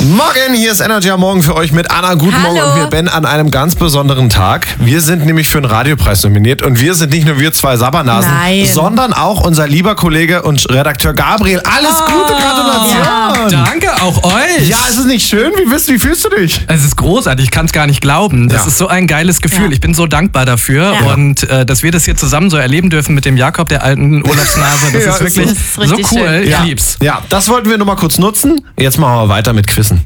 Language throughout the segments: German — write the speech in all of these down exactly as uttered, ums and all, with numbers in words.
Morgen, hier ist Energy am Morgen für euch mit Anna. Guten Hallo. Morgen und mir Ben an einem ganz besonderen Tag. Wir sind nämlich für den Radiopreis nominiert und wir sind nicht nur wir zwei Sabbernasen, Nein. sondern auch unser lieber Kollege und Redakteur Gabriel. Alles Gute, Gratulation! Ja. Danke, auch euch. Ja, ist es nicht schön? Wie, bist, wie fühlst du dich? Es ist großartig, ich kann es gar nicht glauben. Das Ja. ist so ein geiles Gefühl. Ja. Ich bin so dankbar dafür. Ja. Und äh, dass wir das hier zusammen so erleben dürfen mit dem Jakob, der alten Urlaubsnase, das Ja, ist wirklich das ist so richtig cool. schön. Ich Ja. lieb's. Ja, das wollten wir nur mal kurz nutzen. Jetzt machen wir weiter mit Quizzen.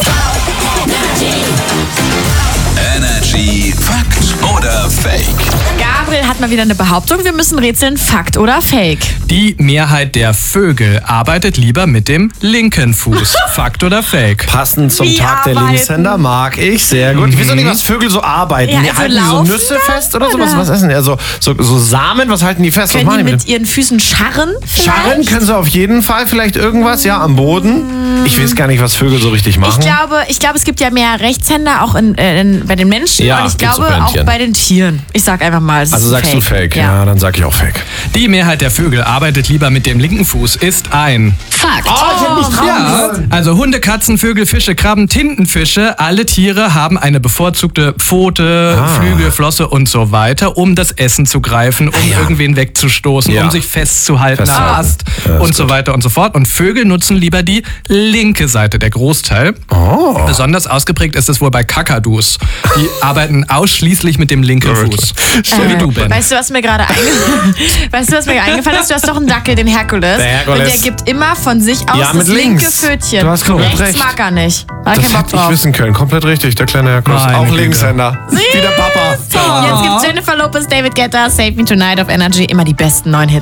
Energy Fakt oder Fake? Gabriel hat mal wieder eine Behauptung. Wir müssen rätseln, Fakt oder Fake. Die Mehrheit der Vögel arbeitet lieber mit dem linken Fuß. Fakt oder Fake? Passend zum Wie Tag der arbeiten? Linkshänder mag ich sehr gut. Ich weiß auch nicht, was Vögel so arbeiten. Ja, die also halten die so laufen Nüsse dann, fest oder sowas? oder? Was essen die? Also so, so Samen, was halten die fest? Was Können die machen die mit ihren Füßen scharren? Scharren vielleicht? können sie auf jeden Fall, vielleicht irgendwas, ja, am Boden. Ich weiß gar nicht, was Vögel so richtig Ich machen. glaube, ich glaube, es gibt ja mehr Rechtshänder auch in, äh, in, bei den Menschen Ja, und ich gibt's glaube auch bei den auch Tieren. bei den Tieren. Ich sag einfach mal, es Also ist sagst fake. du Fake, ja. Ja. dann sag ich auch Fake. Die Mehrheit der Vögel arbeitet lieber mit dem linken Fuß. Ist ein Fakt. Oh, Ja, also Hunde, Katzen, Vögel, Fische, Krabben, Tintenfische, alle Tiere haben eine bevorzugte Pfote, Ah. Flügel, Flosse und so weiter, um das Essen zu greifen, um ja. irgendwen wegzustoßen, Ja. um sich festzuhalten am Festhalten. Ast Ja, ist und so weiter und so fort. Und Vögel nutzen lieber die linke Seite, der Großteil. Oh. Besonders ausgeprägt ist es wohl bei Kakadus. Die arbeiten ausschließlich mit dem linken Fuß. Wie du, Ben. Weißt du, was mir gerade einge weißt du, was mir eingefallen ist? Du hast doch einen Dackel, den Herkules. Der Herkules. Und der gibt immer von sich aus Ja, mit das linke links. Pfötchen. Du hast komplett Rechts recht. mag er nicht. Da hat er Das keinen Bock hätte ich drauf. wissen können. Komplett richtig, der kleine Herkules. Meine Auch Güte. Linkshänder. Wie der Papa. Jetzt gibt's Jennifer Lopez, David Guetta, Save Me Tonight auf Energy. Immer die besten neuen Hits.